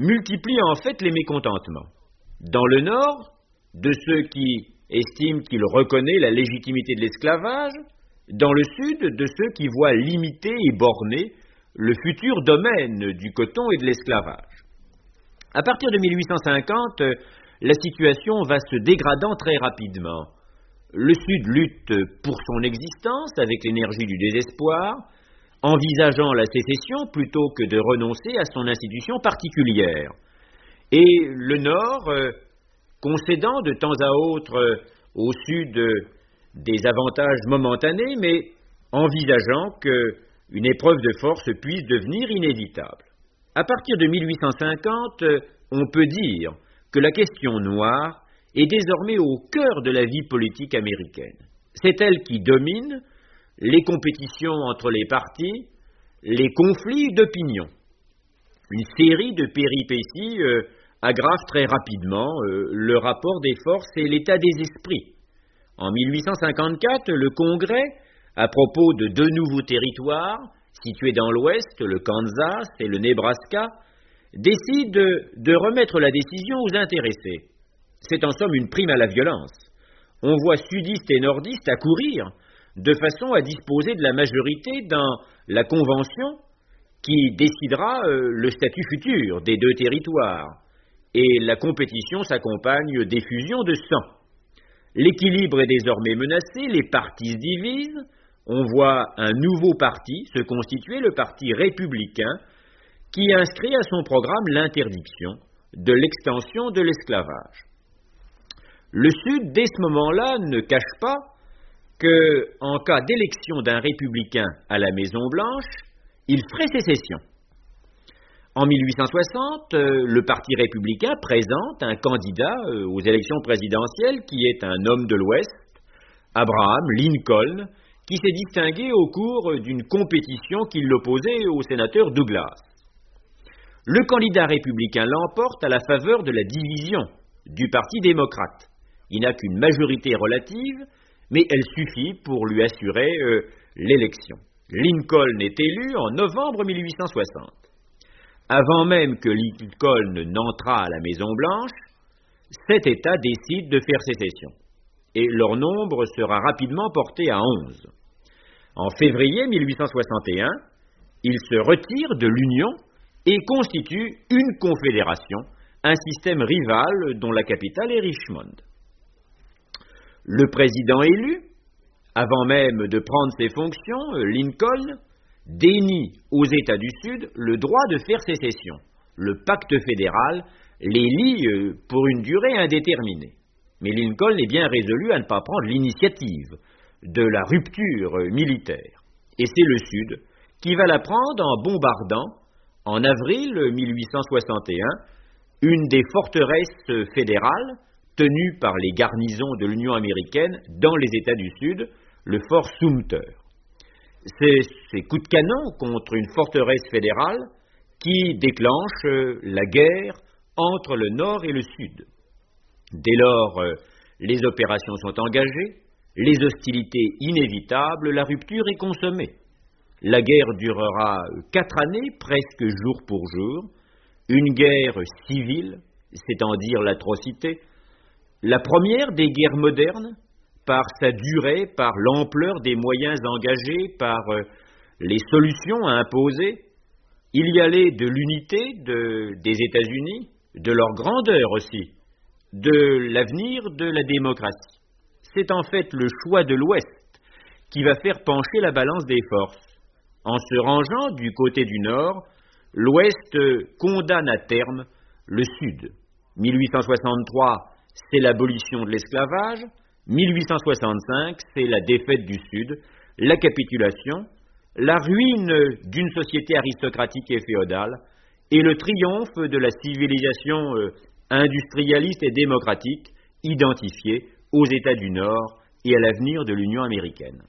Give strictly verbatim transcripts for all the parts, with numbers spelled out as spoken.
multiplie en fait les mécontentements. Dans le Nord, de ceux qui estiment qu'il reconnaît la légitimité de l'esclavage, dans le Sud, de ceux qui voient limiter et borner le futur domaine du coton et de l'esclavage. À partir de mille huit cent cinquante, la situation va se dégradant très rapidement. Le Sud lutte pour son existence avec l'énergie du désespoir, envisageant la sécession plutôt que de renoncer à son institution particulière. Et le Nord, euh, concédant de temps à autre euh, au Sud euh, des avantages momentanés, mais envisageant qu'une épreuve de force puisse devenir inévitable. À partir de mille huit cent cinquante, euh, on peut dire que la question noire est désormais au cœur de la vie politique américaine. C'est elle qui domine les compétitions entre les partis, les conflits d'opinion. Une série de péripéties euh, aggrave très rapidement euh, le rapport des forces et l'état des esprits. En mille huit cent cinquante-quatre, le Congrès, à propos de deux nouveaux territoires, situés dans l'Ouest, le Kansas et le Nebraska, décide de remettre la décision aux intéressés. C'est en somme une prime à la violence. On voit sudistes et nordistes accourir de façon à disposer de la majorité dans la convention qui décidera euh, le statut futur des deux territoires. Et la compétition s'accompagne d'effusions de sang. L'équilibre est désormais menacé, les partis se divisent, on voit un nouveau parti se constituer, le parti républicain, qui inscrit à son programme l'interdiction de l'extension de l'esclavage. Le Sud, dès ce moment-là, ne cache pas qu'en cas d'élection d'un républicain à la Maison-Blanche, il ferait sécession. En mille huit cent soixante, euh, le Parti républicain présente un candidat euh, aux élections présidentielles qui est un homme de l'Ouest, Abraham Lincoln, qui s'est distingué au cours d'une compétition qui l'opposait au sénateur Douglas. Le candidat républicain l'emporte à la faveur de la division du Parti démocrate. Il n'a qu'une majorité relative, mais elle suffit pour lui assurer euh, l'élection. Lincoln est élu en novembre mille huit cent soixante. Avant même que Lincoln n'entrât à la Maison-Blanche, sept États décident de faire sécession, et leur nombre sera rapidement porté à onze. En février mille huit cent soixante et un, ils se retirent de l'Union et constituent une confédération, un système rival dont la capitale est Richmond. Le président élu, avant même de prendre ses fonctions, Lincoln, dénie aux États du Sud le droit de faire sécession. Le pacte fédéral les lie pour une durée indéterminée. Mais Lincoln est bien résolu à ne pas prendre l'initiative de la rupture militaire. Et c'est le Sud qui va la prendre en bombardant, en avril mille huit cent soixante et un, une des forteresses fédérales tenues par les garnisons de l'Union américaine dans les États du Sud, le fort Sumter. C'est ces coups de canon contre une forteresse fédérale qui déclenchent la guerre entre le Nord et le Sud. Dès lors, les opérations sont engagées, les hostilités inévitables, la rupture est consommée. La guerre durera quatre années, presque jour pour jour, une guerre civile, c'est-à-dire l'atrocité, la première des guerres modernes, par sa durée, par l'ampleur des moyens engagés, par euh, les solutions à imposer. Il y allait de l'unité de, des États-Unis, de leur grandeur aussi, de l'avenir de la démocratie. C'est en fait le choix de l'Ouest qui va faire pencher la balance des forces. En se rangeant du côté du Nord, l'Ouest condamne à terme le Sud. mille huit cent soixante-trois, c'est l'abolition de l'esclavage. mille huit cent soixante-cinq, c'est la défaite du Sud, la capitulation, la ruine d'une société aristocratique et féodale et le triomphe de la civilisation euh, industrialiste et démocratique identifiée aux États du Nord et à l'avenir de l'Union américaine.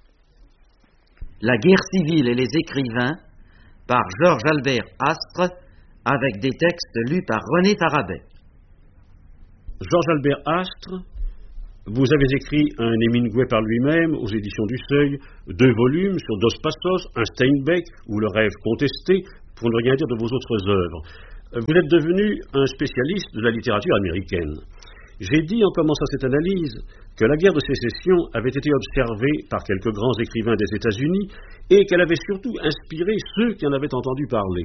La guerre civile et les écrivains par Georges Albert Astre avec des textes lus par René Farabet. Georges Albert Astre, vous avez écrit un Hemingway par lui-même aux éditions du Seuil, deux volumes sur Dos Passos, un Steinbeck ou Le rêve contesté, pour ne rien dire de vos autres œuvres. Vous êtes devenu un spécialiste de la littérature américaine. J'ai dit en commençant cette analyse que la guerre de sécession avait été observée par quelques grands écrivains des États-Unis et qu'elle avait surtout inspiré ceux qui en avaient entendu parler.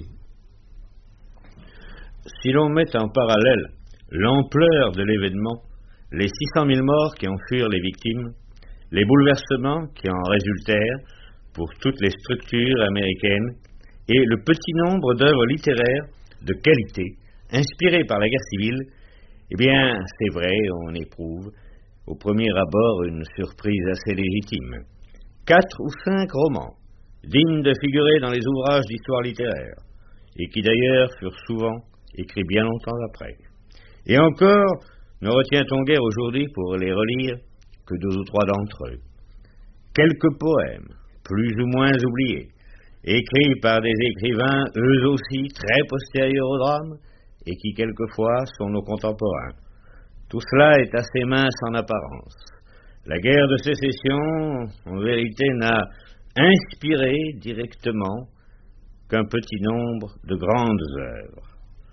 Si l'on met en parallèle l'ampleur de l'événement, les six cent mille morts qui en furent les victimes, les bouleversements qui en résultèrent pour toutes les structures américaines et le petit nombre d'œuvres littéraires de qualité inspirées par la guerre civile, eh bien, c'est vrai, on éprouve au premier abord une surprise assez légitime. Quatre ou cinq romans, dignes de figurer dans les ouvrages d'histoire littéraire, et qui d'ailleurs furent souvent écrits bien longtemps après. Et encore, ne retient-on guère aujourd'hui pour les relire que deux ou trois d'entre eux. Quelques poèmes, plus ou moins oubliés, écrits par des écrivains eux aussi très postérieurs au drame, et qui quelquefois sont nos contemporains. Tout cela est assez mince en apparence. La guerre de sécession, en vérité, n'a inspiré directement qu'un petit nombre de grandes œuvres.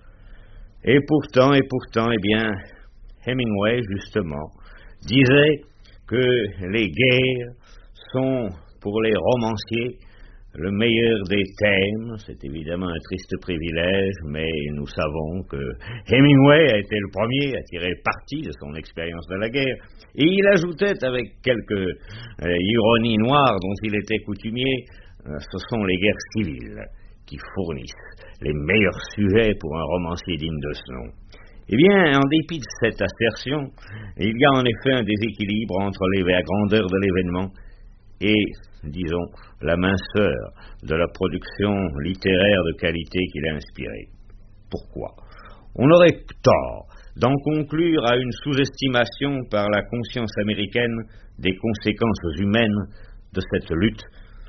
Et pourtant, et pourtant, eh bien, Hemingway, justement, disait que les guerres sont, pour les romanciers, le meilleur des thèmes. C'est évidemment un triste privilège, mais nous savons que Hemingway a été le premier à tirer parti de son expérience de la guerre. Et il ajoutait, avec quelques euh, ironies noires dont il était coutumier, euh, ce sont les guerres civiles qui fournissent les meilleurs sujets pour un romancier digne de ce nom. Eh bien, en dépit de cette assertion, il y a en effet un déséquilibre entre les, la grandeur de l'événement et, disons, la minceur de la production littéraire de qualité qu'il a inspirée. Pourquoi ? On aurait tort d'en conclure à une sous-estimation par la conscience américaine des conséquences humaines de cette lutte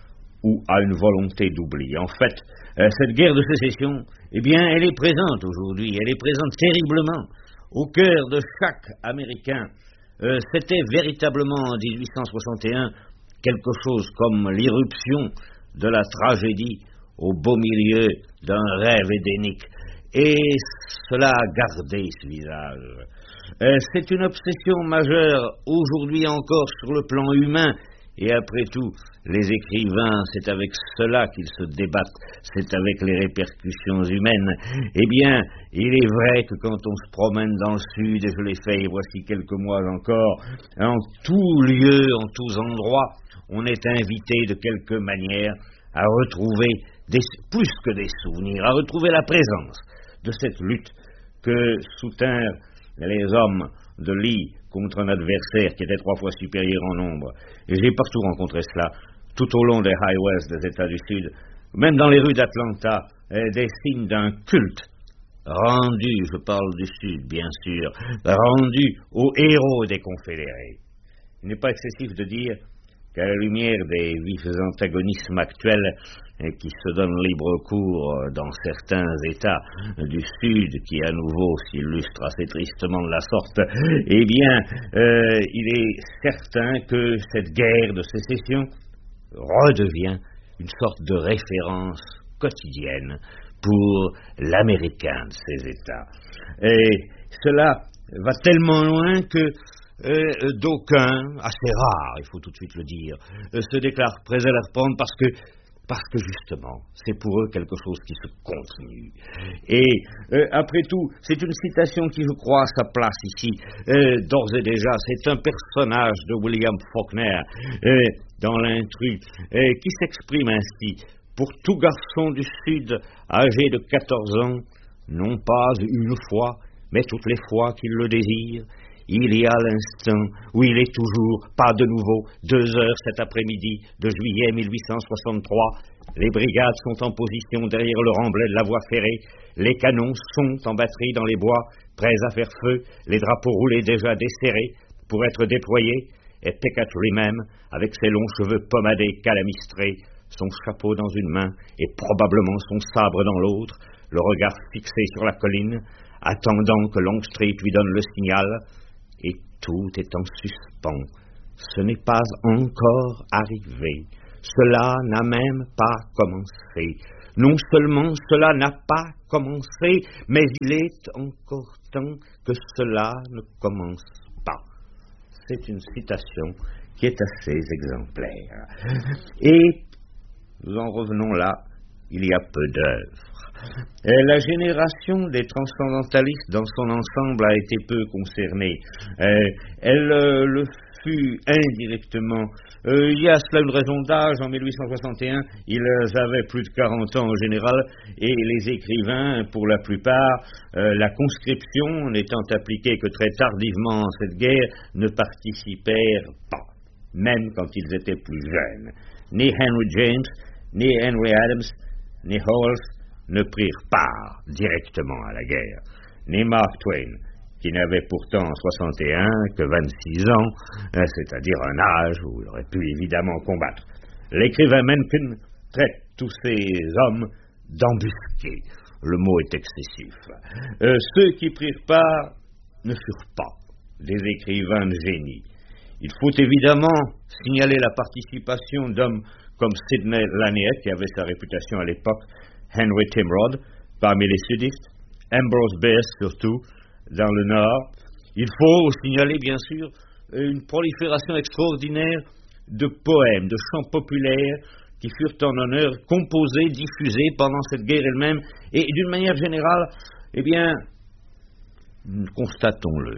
ou à une volonté d'oubli. En fait, euh, cette guerre de sécession, eh bien, elle est présente aujourd'hui, elle est présente terriblement au cœur de chaque Américain. Euh, c'était véritablement en dix-huit cent soixante et un quelque chose comme l'irruption de la tragédie au beau milieu d'un rêve édénique. Et cela a gardé ce visage. Euh, c'est une obsession majeure aujourd'hui encore sur le plan humain. Et après tout, les écrivains, c'est avec cela qu'ils se débattent, c'est avec les répercussions humaines. Eh bien, il est vrai que quand on se promène dans le sud, et je l'ai fait voici quelques mois encore, en tout lieu, en tous endroits, on est invité de quelque manière à retrouver, des, plus que des souvenirs, à retrouver la présence de cette lutte que soutinrent les hommes de Lee contre un adversaire qui était trois fois supérieur en nombre. Et j'ai partout rencontré cela, tout au long des highways des États du Sud, même dans les rues d'Atlanta, des signes d'un culte rendu, je parle du Sud bien sûr, rendu aux héros des Confédérés. Il n'est pas excessif de dire qu'à la lumière des vifs antagonismes actuels qui se donnent libre cours dans certains États du Sud, qui à nouveau s'illustrent assez tristement de la sorte, eh bien, euh, il est certain que cette guerre de sécession redevient une sorte de référence quotidienne pour l'Américain de ces États. Et cela va tellement loin que Euh, d'aucuns, assez rares, il faut tout de suite le dire, euh, se déclarent prêts à la reprendre parce que, parce que justement, c'est pour eux quelque chose qui se continue. Et euh, après tout, c'est une citation qui, je crois, a sa place ici, euh, d'ores et déjà. C'est un personnage de William Faulkner, euh, dans l'intrus, euh, qui s'exprime ainsi: pour tout garçon du Sud, âgé de quatorze ans, non pas une fois, mais toutes les fois qu'il le désire, il y a l'instant où il est toujours, pas de nouveau, deux heures cet après-midi de juillet mille huit cent soixante-trois. Les brigades sont en position derrière le remblai de la voie ferrée. Les canons sont en batterie dans les bois, prêts à faire feu, les drapeaux roulés déjà desserrés pour être déployés. Et Pickett lui-même, avec ses longs cheveux pomadés, calamistrés, son chapeau dans une main et probablement son sabre dans l'autre, le regard fixé sur la colline, attendant que Longstreet lui donne le signal. Et tout est en suspens. Ce n'est pas encore arrivé. Cela n'a même pas commencé. Non seulement cela n'a pas commencé, mais il est encore temps que cela ne commence pas. C'est une citation qui est assez exemplaire. Et nous en revenons là, il y a peu d'œuvres. Et la génération des transcendantalistes dans son ensemble a été peu concernée. Euh, elle euh, le fut indirectement. Euh, il y a cela une raison d'âge. En mille huit cent soixante et un, ils avaient plus de quarante ans en général, et les écrivains, pour la plupart, euh, la conscription n'étant appliquée que très tardivement en cette guerre, ne participèrent pas, même quand ils étaient plus jeunes. Ni Henry James, ni Henry Adams, ni Howells ne prirent part directement à la guerre, ni Mark Twain, qui n'avait pourtant en soixante et un que vingt-six ans, c'est-à-dire un âge où il aurait pu évidemment combattre. L'écrivain Mencken traite tous ces hommes d'embusqués. Le mot est excessif. Euh, ceux qui prirent part ne furent pas des écrivains de génie. Il faut évidemment signaler la participation d'hommes comme Sidney Lanier, qui avait sa réputation à l'époque, Henry Timrod, parmi les sudistes, Ambrose Bierce surtout, dans le Nord. Il faut signaler, bien sûr, une prolifération extraordinaire de poèmes, de chants populaires qui furent en honneur composés, diffusés pendant cette guerre elle-même, et d'une manière générale, eh bien, constatons-le.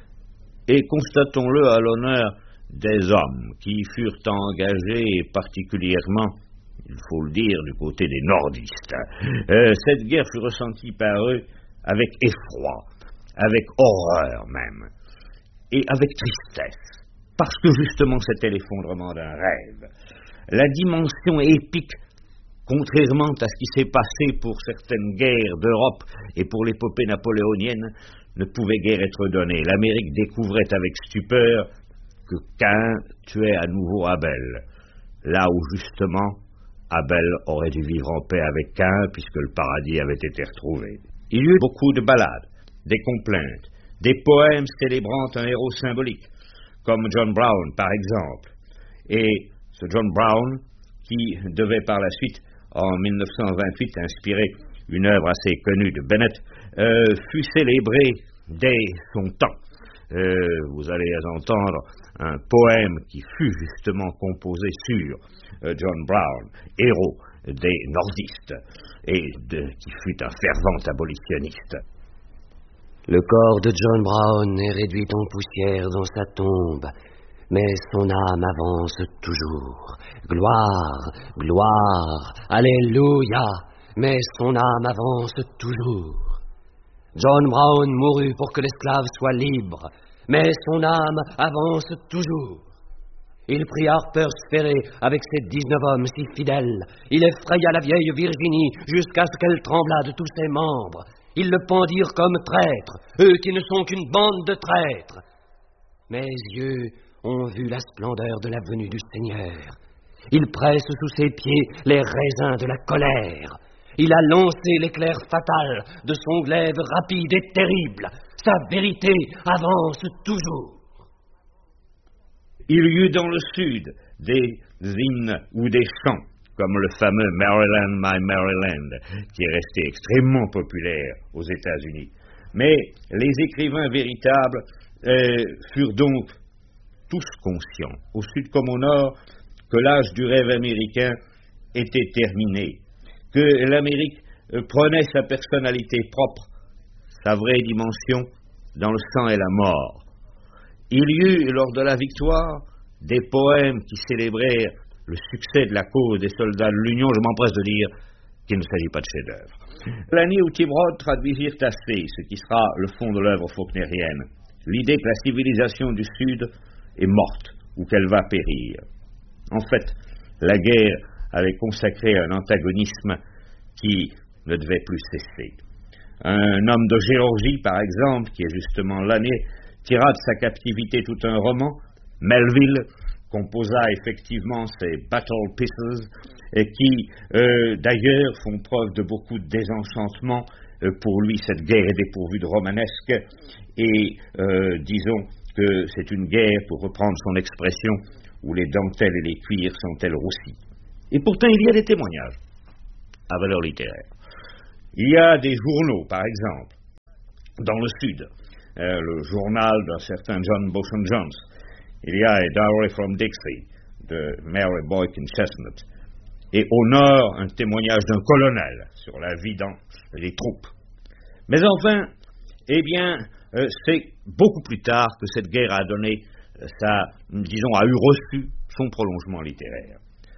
Et constatons-le à l'honneur des hommes qui furent engagés particulièrement, il faut le dire, du côté des nordistes. Euh, cette guerre fut ressentie par eux avec effroi, avec horreur même, et avec tristesse, parce que justement c'était l'effondrement d'un rêve. La dimension épique, contrairement à ce qui s'est passé pour certaines guerres d'Europe et pour l'épopée napoléonienne, ne pouvait guère être donnée. L'Amérique découvrait avec stupeur que Caïn tuait à nouveau Abel, là où justement Abel aurait dû vivre en paix avec Caïn puisque le paradis avait été retrouvé. Il y eut beaucoup de ballades, des complaintes, des poèmes célébrant un héros symbolique, comme John Brown par exemple. Et ce John Brown, qui devait par la suite, en mille neuf cent vingt-huit, inspirer une œuvre assez connue de Bennett, euh, fut célébré dès son temps. Euh, vous allez entendre un poème qui fut justement composé sur euh, John Brown, héros des nordistes, et de, qui fut un fervent abolitionniste. Le corps de John Brown est réduit en poussière dans sa tombe, mais son âme avance toujours. Gloire, gloire, alléluia, mais son âme avance toujours. John Brown mourut pour que l'esclave soit libre, mais son âme avance toujours. Il prit Harper's Ferry avec ses dix-neuf hommes si fidèles. Il effraya la vieille Virginie jusqu'à ce qu'elle tremblât de tous ses membres. Ils le pendirent comme traître, eux qui ne sont qu'une bande de traîtres. Mes yeux ont vu la splendeur de la venue du Seigneur. Il presse sous ses pieds les raisins de la colère. Il a lancé l'éclair fatal de son glaive rapide et terrible. Sa vérité avance toujours. Il y eut dans le Sud des hymnes ou des chants, comme le fameux Maryland, My Maryland, qui est resté extrêmement populaire aux États-Unis. Mais les écrivains véritables euh, furent donc tous conscients, au Sud comme au Nord, que l'âge du rêve américain était terminé, que l'Amérique euh, prenait sa personnalité propre, sa vraie dimension, dans le sang et la mort. Il y eut, lors de la victoire, des poèmes qui célébrèrent le succès de la cause des soldats de l'Union. Je m'empresse de dire qu'il ne s'agit pas de chef-d'œuvre. Lanier ou Timrod traduisirent assez ce qui sera le fond de l'œuvre faulknerienne, l'idée que la civilisation du Sud est morte ou qu'elle va périr. En fait, la guerre avait consacré un antagonisme qui ne devait plus cesser. Un homme de Géorgie, par exemple, qui est justement Lanier, tira de sa captivité tout un roman. Melville composa effectivement ces Battle Pieces, et qui, euh, d'ailleurs, font preuve de beaucoup de désenchantement. Euh, pour lui, cette guerre est dépourvue de romanesque, et euh, disons que c'est une guerre, pour reprendre son expression, où les dentelles et les cuirs sont elles roussies. Et pourtant, il y a des témoignages. à valeur littéraire. Il y a des journaux, par exemple, dans le Sud, euh, le journal d'un certain John Beauchamp Jones. Il y a A Diary from Dixie de Mary Boykin Chestnut. Et au Nord, un témoignage d'un colonel sur la vie dans les troupes. Mais enfin, eh bien, euh, c'est beaucoup plus tard que cette guerre a donné euh, sa, disons, a eu reçu son prolongement littéraire.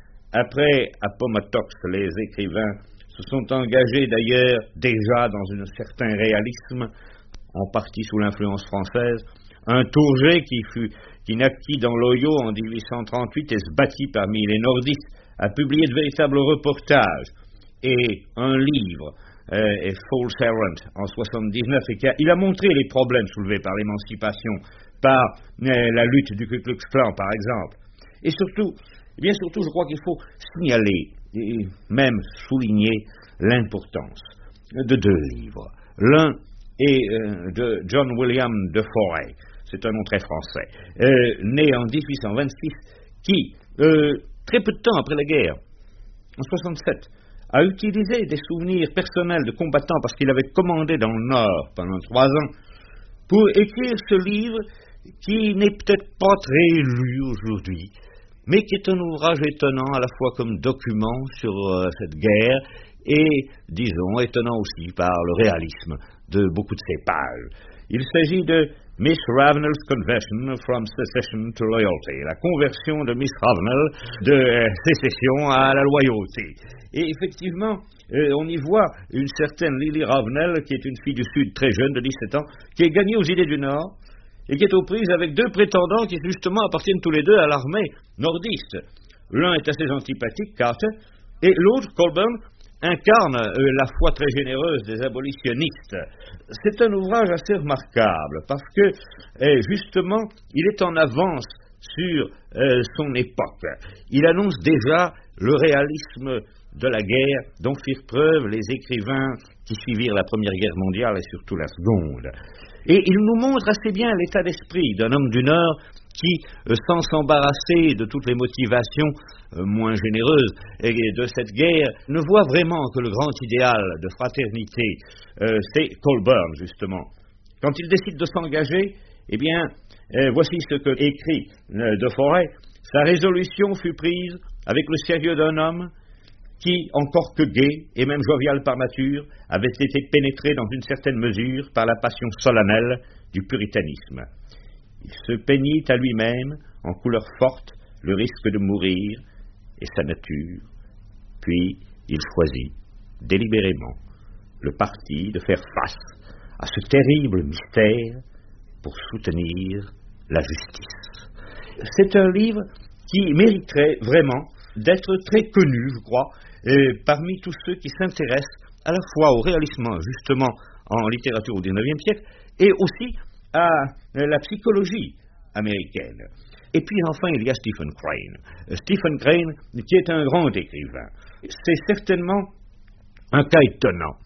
Après Appomattox, les écrivains se sont engagés d'ailleurs déjà dans un certain réalisme, en partie sous l'influence française. Un Tourget qui fut, qui naquit dans l'Ohio en dix-huit cent trente-huit et se battit parmi les nordistes, a publié de véritables reportages et un livre, euh, et False Errant, en soixante-dix-neuf, et qui a, il a montré les problèmes soulevés par l'émancipation, par euh, la lutte du Ku Klux Klan, par exemple. Et surtout, eh bien surtout, je crois qu'il faut signaler, et même souligner, l'importance de deux livres. L'un est euh, de John William de Forêt, c'est un nom très français, euh, né en dix-huit cent vingt-six, qui, euh, très peu de temps après la guerre, en soixante-sept, a utilisé des souvenirs personnels de combattants parce qu'il avait commandé dans le Nord pendant trois ans pour écrire ce livre qui n'est peut-être pas très lu aujourd'hui, mais qui est un ouvrage étonnant à la fois comme document sur euh, cette guerre et, disons, étonnant aussi par le réalisme de beaucoup de ses pages. Il s'agit de Miss Ravenel's Conversion from Secession to Loyalty, la conversion de Miss Ravenel de euh, sécession à la loyauté. Et effectivement, euh, on y voit une certaine Lily Ravenel, qui est une fille du Sud très jeune, de dix-sept ans, qui est gagnée aux idées du Nord, et qui est aux prises avec deux prétendants qui, justement, appartiennent tous les deux à l'armée nordiste. L'un est assez antipathique, Carter, et l'autre, Colburn, incarne euh, la foi très généreuse des abolitionnistes. C'est un ouvrage assez remarquable, parce que, euh, justement, il est en avance sur euh, son époque. Il annonce déjà le réalisme de la guerre dont firent preuve les écrivains qui suivirent la Première Guerre mondiale et surtout la Seconde. Et il nous montre assez bien l'état d'esprit d'un homme du Nord qui, euh, sans s'embarrasser de toutes les motivations euh, moins généreuses et de cette guerre, ne voit vraiment que le grand idéal de fraternité. Euh, c'est Colburn, justement. Quand il décide de s'engager, eh bien, euh, voici ce que écrit euh, de Forêt. Sa résolution fut prise avec le sérieux d'un homme qui, encore que gai et même jovial par nature, avait été pénétré dans une certaine mesure par la passion solennelle du puritanisme. Il se peignit à lui-même, en couleur forte, le risque de mourir et sa nature, puis il choisit, délibérément, le parti de faire face à ce terrible mystère pour soutenir la justice. C'est un livre qui mériterait vraiment d'être très connu, je crois, euh, parmi tous ceux qui s'intéressent à la fois au réalisme, justement, en littérature au dix-neuvième siècle, et aussi à euh, la psychologie américaine. Et puis enfin, il y a Stephen Crane. Euh, Stephen Crane, qui est un grand écrivain. C'est certainement un cas étonnant.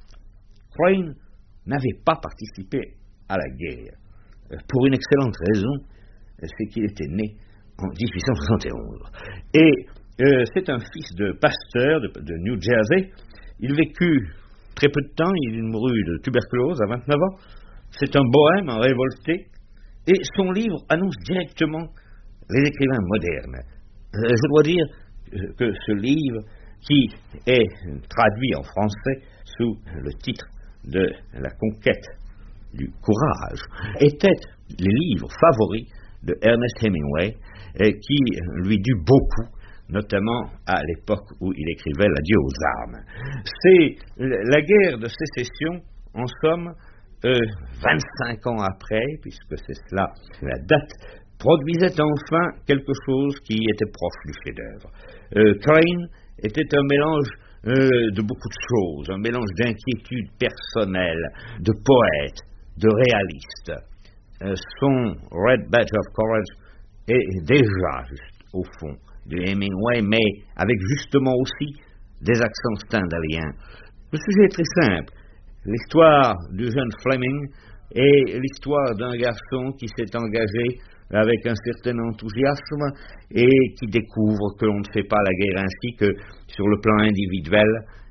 Crane n'avait pas participé à la guerre, euh, pour une excellente raison, c'est qu'il était né en dix-huit cent soixante et onze. Et euh, c'est un fils de pasteur de, de New Jersey. Il vécut très peu de temps, il mourut de tuberculose à vingt-neuf ans. C'est un bohème, un révolté. Et son livre annonce directement les écrivains modernes. Euh, je dois dire que ce livre, qui est traduit en français sous le titre de La conquête du courage, était les livres favoris de Ernest Hemingway, et qui lui dut beaucoup, notamment à l'époque où il écrivait L'adieu aux armes. C'est la guerre de sécession, en somme, euh, vingt-cinq ans après, puisque c'est cela la date, produisait enfin quelque chose qui était proche du chef-d'œuvre. Euh, Crane était un mélange euh, de beaucoup de choses, un mélange d'inquiétude personnelle, de poète, de réaliste. Euh, son Red Badge of Courage est déjà, juste, au fond, de Hemingway, mais avec justement aussi des accents stendhaliens. Le sujet est très simple. L'histoire du jeune Fleming est l'histoire d'un garçon qui s'est engagé avec un certain enthousiasme et qui découvre que l'on ne fait pas la guerre ainsi, que sur le plan individuel,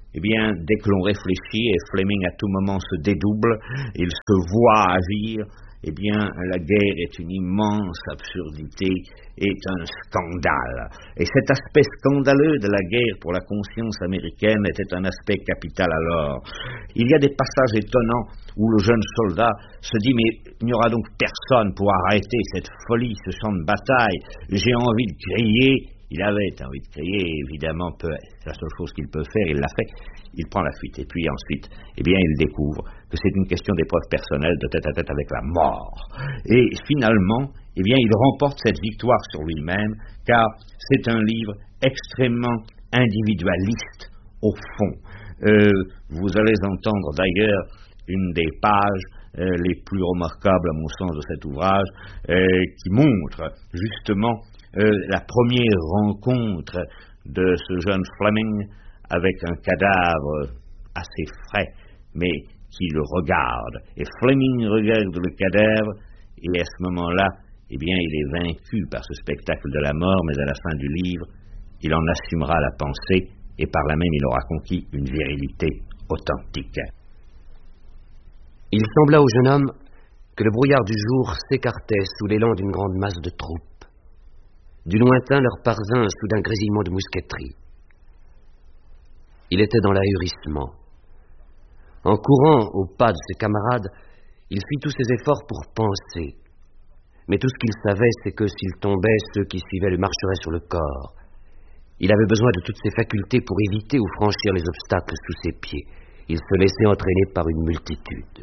eh bien, dès que l'on réfléchit, et Fleming à tout moment se dédouble, il se voit agir, eh bien, la guerre est une immense absurdité, est un scandale. Et cet aspect scandaleux de la guerre pour la conscience américaine était un aspect capital alors. Il y a des passages étonnants où le jeune soldat se dit « Mais il n'y aura donc personne pour arrêter cette folie, ce champ de bataille. J'ai envie de crier. » Il avait envie de crier, et évidemment, peu, c'est la seule chose qu'il peut faire, il l'a fait, il prend la fuite. Et puis ensuite, eh bien, il découvre que c'est une question d'épreuve personnelle de tête à tête avec la mort. Et finalement, eh bien, il remporte cette victoire sur lui-même, car c'est un livre extrêmement individualiste, au fond. Euh, vous allez entendre d'ailleurs une des pages euh, les plus remarquables, à mon sens, de cet ouvrage, euh, qui montre justement Euh, la première rencontre de ce jeune Fleming avec un cadavre assez frais, mais qui le regarde. Et Fleming regarde le cadavre, et à ce moment-là, eh bien, il est vaincu par ce spectacle de la mort, mais à la fin du livre, il en assumera la pensée, et par là même, il aura conquis une virilité authentique. Il sembla au jeune homme que le brouillard du jour s'écartait sous l'élan d'une grande masse de troupes. Du lointain leur parvint un soudain grésillement de mousqueterie. Il était dans l'ahurissement. En courant au pas de ses camarades, il fit tous ses efforts pour penser. Mais tout ce qu'il savait, c'est que s'il tombait, ceux qui suivaient le marcheraient sur le corps. Il avait besoin de toutes ses facultés pour éviter ou franchir les obstacles sous ses pieds. Il se laissait entraîner par une multitude.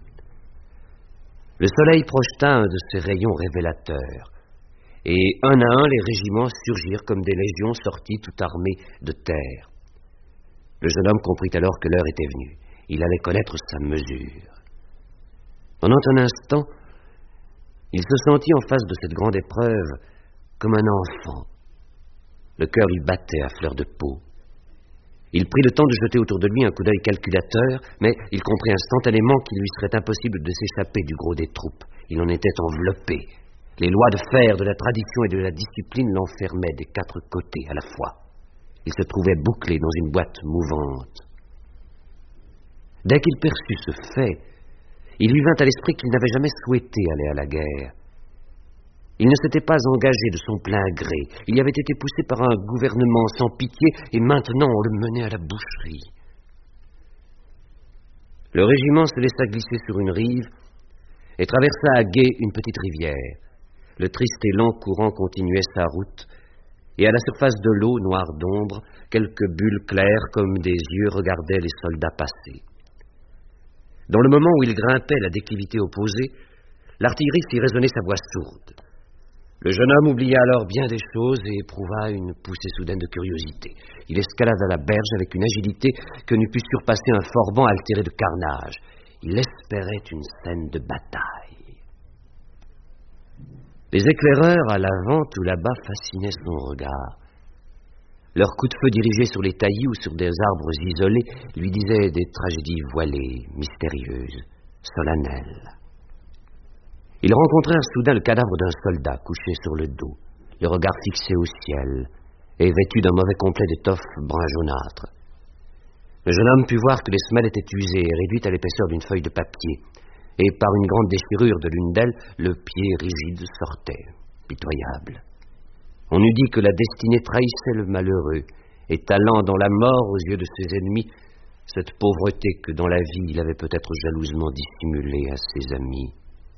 Le soleil projeta un de ses rayons révélateurs. Et un à un, les régiments surgirent comme des légions sorties tout armées de terre. Le jeune homme comprit alors que l'heure était venue. Il allait connaître sa mesure. Pendant un instant, il se sentit en face de cette grande épreuve comme un enfant. Le cœur lui battait à fleur de peau. Il prit le temps de jeter autour de lui un coup d'œil calculateur, mais il comprit instantanément qu'il lui serait impossible de s'échapper du gros des troupes. Il en était enveloppé. Les lois de fer, de la tradition et de la discipline l'enfermaient des quatre côtés à la fois. Il se trouvait bouclé dans une boîte mouvante. Dès qu'il perçut ce fait, il lui vint à l'esprit qu'il n'avait jamais souhaité aller à la guerre. Il ne s'était pas engagé de son plein gré. Il y avait été poussé par un gouvernement sans pitié, et maintenant on le menait à la boucherie. Le régiment se laissa glisser sur une rive et traversa à gué une petite rivière. Le triste et lent courant continuait sa route, et à la surface de l'eau, noire d'ombre, quelques bulles claires comme des yeux regardaient les soldats passer. Dans le moment où il grimpait la déclivité opposée, l'artillerie fit résonner sa voix sourde. Le jeune homme oublia alors bien des choses et éprouva une poussée soudaine de curiosité. Il escalada la berge avec une agilité que n'eût pu surpasser un forban altéré de carnage. Il espérait une scène de bataille. Les éclaireurs, à l'avant ou là-bas, fascinaient son regard. Leurs coups de feu dirigés sur les taillis ou sur des arbres isolés lui disaient des tragédies voilées, mystérieuses, solennelles. Ils rencontrèrent soudain le cadavre d'un soldat couché sur le dos, le regard fixé au ciel et vêtu d'un mauvais complet d'étoffe brun jaunâtre. Le jeune homme put voir que les semelles étaient usées et réduites à l'épaisseur d'une feuille de papier, et par une grande déchirure de l'une d'elles, le pied rigide sortait, pitoyable. On eût dit que la destinée trahissait le malheureux, étalant dans la mort aux yeux de ses ennemis cette pauvreté que dans la vie il avait peut-être jalousement dissimulée à ses amis.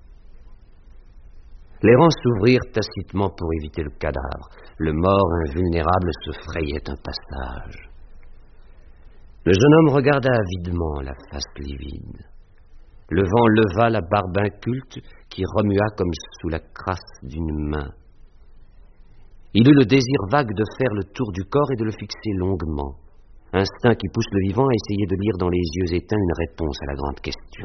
Les rangs s'ouvrirent tacitement pour éviter le cadavre. Le mort invulnérable se frayait un passage. Le jeune homme regarda avidement la face livide. Le vent leva la barbe inculte qui remua comme sous la crasse d'une main. Il eut le désir vague de faire le tour du corps et de le fixer longuement. Instinct qui pousse le vivant à essayer de lire dans les yeux éteints une réponse à la grande question.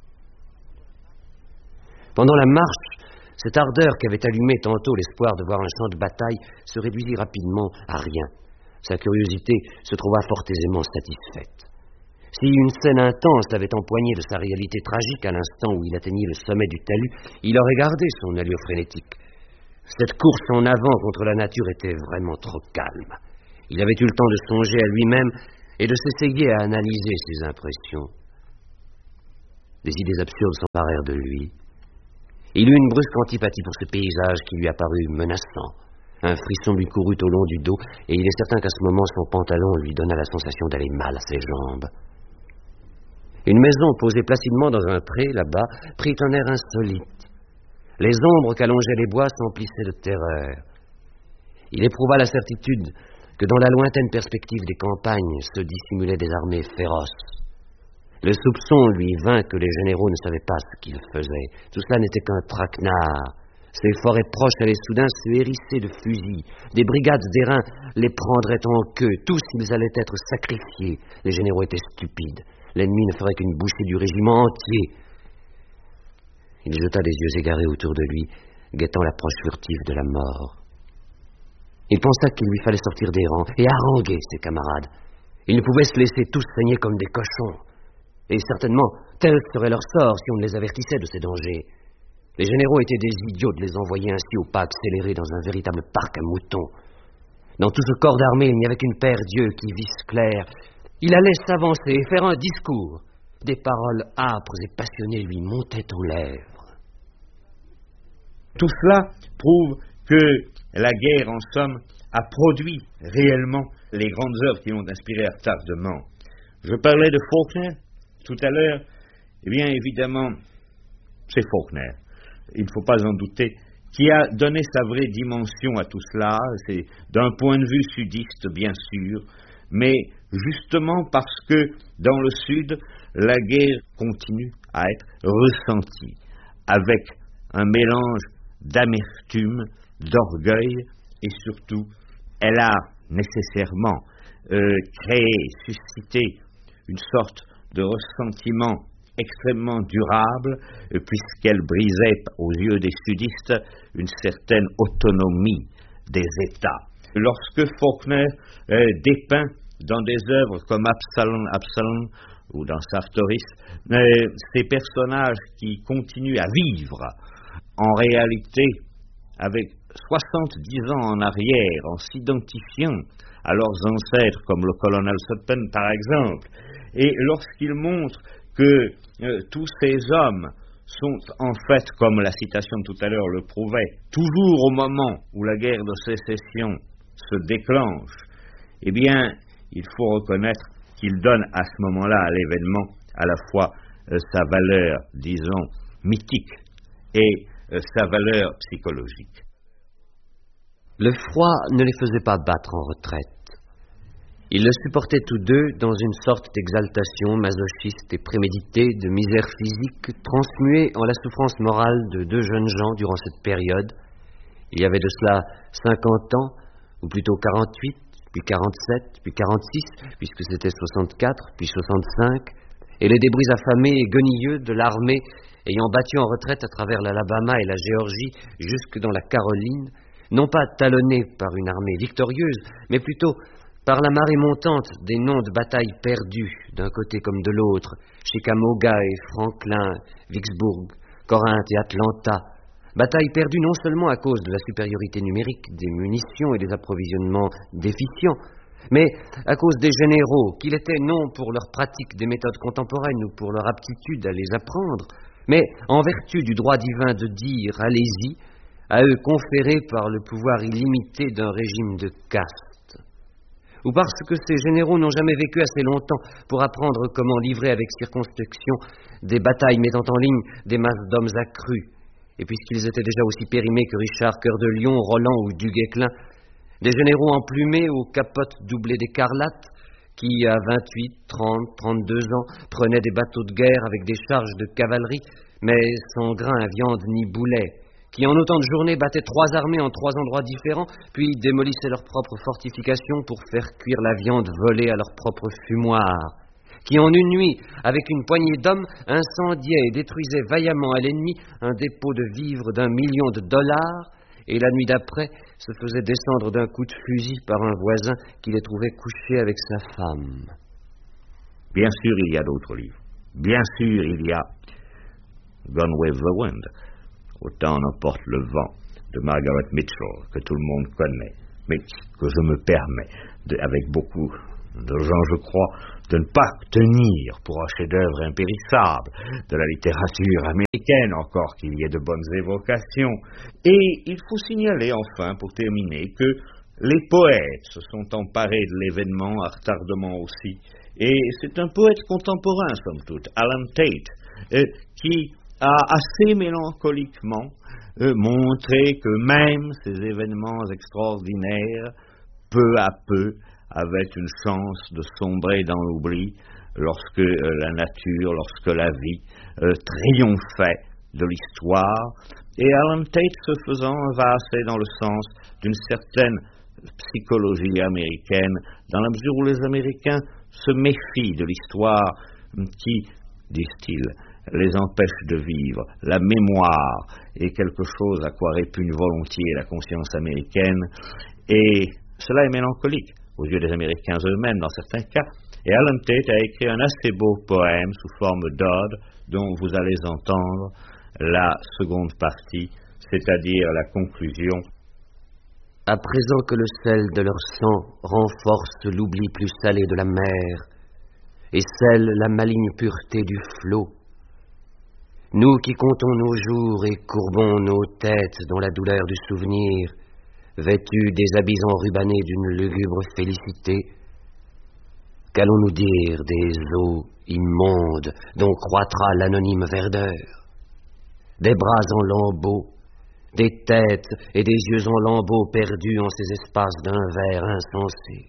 Pendant la marche, cette ardeur qu'avait allumée tantôt l'espoir de voir un champ de bataille se réduisit rapidement à rien. Sa curiosité se trouva fort aisément satisfaite. Si une scène intense l'avait empoigné de sa réalité tragique à l'instant où il atteignit le sommet du talus, il aurait gardé son allure frénétique. Cette course en avant contre la nature était vraiment trop calme. Il avait eu le temps de songer à lui-même et de s'essayer à analyser ses impressions. Des idées absurdes s'emparèrent de lui. Il eut une brusque antipathie pour ce paysage qui lui apparut menaçant. Un frisson lui courut au long du dos, et il est certain qu'à ce moment son pantalon lui donna la sensation d'aller mal à ses jambes. Une maison posée placidement dans un pré, là-bas, prit un air insolite. Les ombres qu'allongeaient les bois s'emplissaient de terreur. Il éprouva la certitude que dans la lointaine perspective des campagnes se dissimulaient des armées féroces. Le soupçon lui vint que les généraux ne savaient pas ce qu'ils faisaient. Tout cela n'était qu'un traquenard. Ces forêts proches allaient soudain se hérisser de fusils. Des brigades d'airain les prendraient en queue. Tous ils allaient être sacrifiés. Les généraux étaient stupides. L'ennemi ne ferait qu'une bouchée du régiment entier. Il jeta des yeux égarés autour de lui, guettant l'approche furtive de la mort. Il pensa qu'il lui fallait sortir des rangs et haranguer ses camarades. Ils ne pouvaient se laisser tous saigner comme des cochons. Et certainement, tel serait leur sort si on les avertissait de ces dangers. Les généraux étaient des idiots de les envoyer ainsi au pas accéléré dans un véritable parc à moutons. Dans tout ce corps d'armée, il n'y avait qu'une paire d'yeux qui vissent clair. Il allait s'avancer et faire un discours. Des paroles âpres et passionnées lui montaient aux lèvres. Tout cela prouve que la guerre, en somme, a produit réellement les grandes œuvres qui ont inspiré à tardement. Je parlais de Faulkner tout à l'heure. Eh bien, évidemment, c'est Faulkner, il ne faut pas en douter, qui a donné sa vraie dimension à tout cela. C'est d'un point de vue sudiste, bien sûr, mais justement parce que dans le Sud, la guerre continue à être ressentie avec un mélange d'amertume, d'orgueil, et surtout, elle a nécessairement euh, créé, suscité une sorte de ressentiment extrêmement durable, euh, puisqu'elle brisait aux yeux des sudistes une certaine autonomie des États. Lorsque Faulkner euh, dépeint dans des œuvres comme Absalom, Absalom ou dans Sartoris, euh, ces personnages qui continuent à vivre en réalité avec soixante-dix ans en arrière, en s'identifiant à leurs ancêtres comme le colonel Sutpen par exemple, et lorsqu'il montre que euh, tous ces hommes sont en fait, comme la citation de tout à l'heure le prouvait, toujours au moment où la guerre de sécession se déclenche, eh bien, il faut reconnaître qu'il donne à ce moment-là à l'événement à la fois euh, sa valeur, disons, mythique et euh, sa valeur psychologique. Le froid ne les faisait pas battre en retraite. Ils le supportaient tous deux dans une sorte d'exaltation masochiste et préméditée de misère physique transmuée en la souffrance morale de deux jeunes gens durant cette période. Il y avait de cela cinquante ans, ou plutôt quarante-huit, puis quarante-sept, puis quarante-six, puisque c'était soixante-quatre, puis soixante-cinq, et les débris affamés et guenilleux de l'armée ayant battu en retraite à travers l'Alabama et la Géorgie jusque dans la Caroline, non pas talonnés par une armée victorieuse, mais plutôt par la marée montante des noms de batailles perdues d'un côté comme de l'autre, Chickamauga et Franklin, Vicksburg, Corinth et Atlanta, batailles perdues non seulement à cause de la supériorité numérique des munitions et des approvisionnements déficients, mais à cause des généraux, qu'ils étaient non pour leur pratique des méthodes contemporaines ou pour leur aptitude à les apprendre, mais en vertu du droit divin de dire « allez-y », à eux conférés par le pouvoir illimité d'un régime de caste. Ou parce que ces généraux n'ont jamais vécu assez longtemps pour apprendre comment livrer avec circonspection des batailles mettant en ligne des masses d'hommes accrus, et puisqu'ils étaient déjà aussi périmés que Richard Cœur de Lion, Roland ou Duguesclin, des généraux emplumés aux capotes doublées d'écarlate, qui, à vingt-huit, trente, trente-deux ans, prenaient des bateaux de guerre avec des charges de cavalerie, mais sans grain, viande ni boulet, qui en autant de journées battaient trois armées en trois endroits différents, puis démolissaient leurs propres fortifications pour faire cuire la viande volée à leur propre fumoir, qui en une nuit, avec une poignée d'hommes, incendiaient et détruisaient vaillamment à l'ennemi un dépôt de vivres d'un million de dollars, et la nuit d'après se faisaient descendre d'un coup de fusil par un voisin qui les trouvait couchés avec sa femme. Bien sûr, il y a d'autres livres. Bien sûr, il y a Gone with the Wind, Autant n'emporte le vent, de Margaret Mitchell, que tout le monde connaît, mais que je me permets, de, avec beaucoup de gens, je crois, de ne pas tenir pour un chef-d'œuvre impérissable de la littérature américaine, encore qu'il y ait de bonnes évocations. Et il faut signaler enfin, pour terminer, que les poètes se sont emparés de l'événement à retardement aussi. Et c'est un poète contemporain, somme toute, Alan Tate, euh, qui a assez mélancoliquement euh, montré que même ces événements extraordinaires, peu à peu, avaient une chance de sombrer dans l'oubli lorsque euh, la nature, lorsque la vie euh, triomphait de l'histoire. Et Alan Tate, ce faisant, va assez dans le sens d'une certaine psychologie américaine, dans la mesure où les Américains se méfient de l'histoire qui, disent-ils, les empêche de vivre. La mémoire est quelque chose à quoi répugne volontiers la conscience américaine, et cela est mélancolique aux yeux des Américains eux-mêmes dans certains cas. Et Alan Tate a écrit un assez beau poème sous forme d'ode dont vous allez entendre la seconde partie, c'est-à-dire la conclusion. À présent que le sel de leur sang renforce l'oubli plus salé de la mer et scelle la maligne pureté du flot, nous qui comptons nos jours et courbons nos têtes dans la douleur du souvenir, vêtus des habits enrubannés d'une lugubre félicité, qu'allons-nous dire des eaux immondes dont croîtra l'anonyme verdeur, des bras en lambeaux, des têtes et des yeux en lambeaux perdus en ces espaces d'un verre insensé.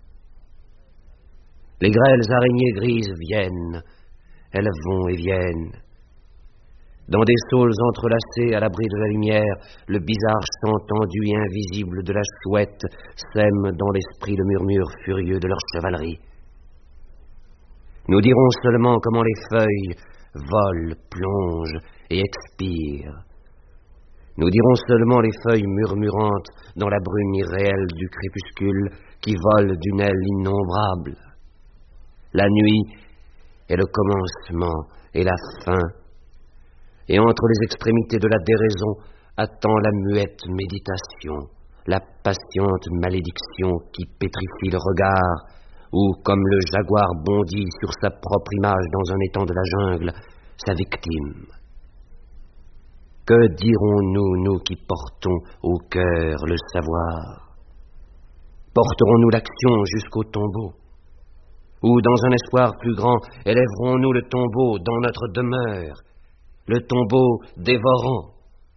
Les grêles araignées grises viennent, elles vont et viennent. Dans des saules entrelacées à l'abri de la lumière, le bizarre chant tendu et invisible de la chouette sème dans l'esprit le murmure furieux de leur chevalerie. Nous dirons seulement comment les feuilles volent, plongent et expirent. Nous dirons seulement les feuilles murmurantes dans la brume irréelle du crépuscule qui volent d'une aile innombrable. La nuit est le commencement et la fin, et entre les extrémités de la déraison attend la muette méditation, la patiente malédiction qui pétrifie le regard, ou comme le jaguar bondit sur sa propre image dans un étang de la jungle, sa victime. Que dirons-nous, nous qui portons au cœur le savoir? Porterons-nous l'action jusqu'au tombeau? Ou, dans un espoir plus grand, élèverons-nous le tombeau dans notre demeure, le tombeau dévorant?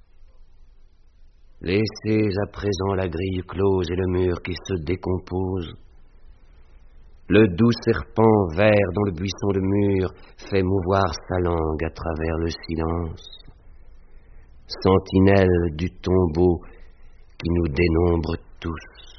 Laissez à présent la grille close et le mur qui se décompose. Le doux serpent vert dans le buisson de mur fait mouvoir sa langue à travers le silence. Sentinelle du tombeau qui nous dénombre tous.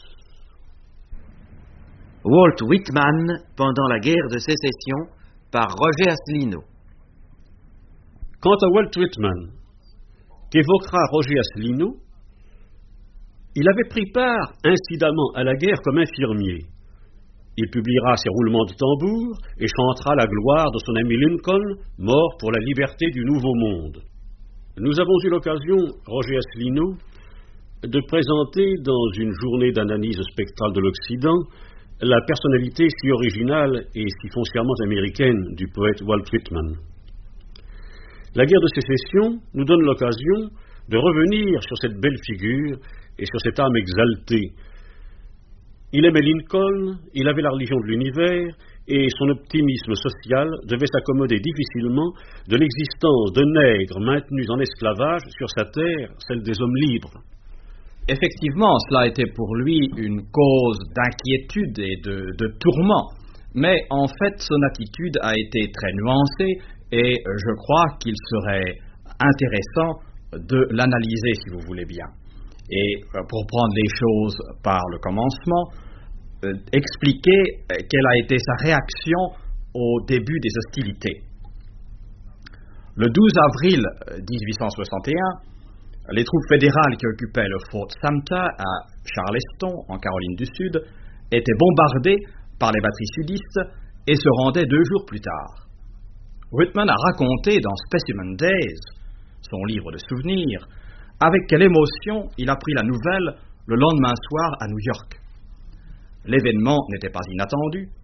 Walt Whitman, pendant la guerre de sécession, par Roger Asselineau. Quant à Walt Whitman, qu'évoquera Roger Asselineau, il avait pris part incidemment à la guerre comme infirmier. Il publiera ses roulements de tambour et chantera la gloire de son ami Lincoln, mort pour la liberté du Nouveau Monde. Nous avons eu l'occasion, Roger Asselineau, de présenter dans une journée d'analyse spectrale de l'Occident la personnalité si originale et si foncièrement américaine du poète Walt Whitman. La guerre de sécession nous donne l'occasion de revenir sur cette belle figure et sur cette âme exaltée. Il aimait Lincoln, il avait la religion de l'univers, et son optimisme social devait s'accommoder difficilement de l'existence de nègres maintenus en esclavage sur sa terre, celle des hommes libres. Effectivement, cela était pour lui une cause d'inquiétude et de, de tourment, mais en fait son attitude a été très nuancée et je crois qu'il serait intéressant de l'analyser si vous voulez bien. Et pour prendre les choses par le commencement, euh, expliquer quelle a été sa réaction au début des hostilités. Le douze avril dix-huit cent soixante et un, les troupes fédérales qui occupaient le fort Sumter à Charleston, en Caroline du Sud, étaient bombardées par les batteries sudistes et se rendaient deux jours plus tard. Whitman a raconté dans Specimen Days, son livre de souvenirs, avec quelle émotion il apprit la nouvelle le lendemain soir à New York. L'événement n'était pas inattendu,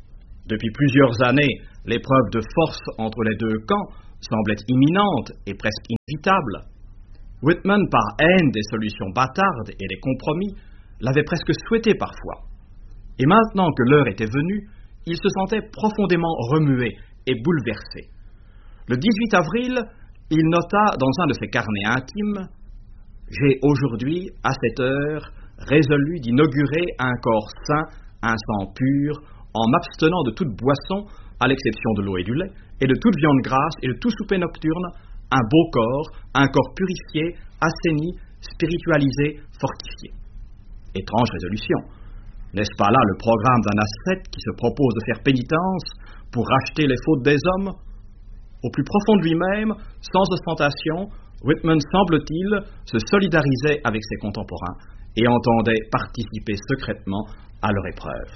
Depuis plusieurs années, l'épreuve de force entre les deux camps semblait imminente et presque inévitable. Whitman, par haine des solutions bâtardes et des compromis, l'avait presque souhaité parfois. Et maintenant que l'heure était venue, il se sentait profondément remué et bouleversé. Le dix-huit avril, il nota dans un de ses carnets intimes « J'ai aujourd'hui, à cette heure, résolu d'inaugurer un corps sain, un sang pur, en m'abstenant de toute boisson, à l'exception de l'eau et du lait, et de toute viande grasse et de tout souper nocturne, un beau corps, un corps purifié, assaini, spiritualisé, fortifié. » Étrange résolution. N'est-ce pas là le programme d'un ascète qui se propose de faire pénitence pour racheter les fautes des hommes? Au plus profond de lui-même, sans ostentation, Whitman, semble-t-il, se solidarisait avec ses contemporains et entendait participer secrètement à leur épreuve.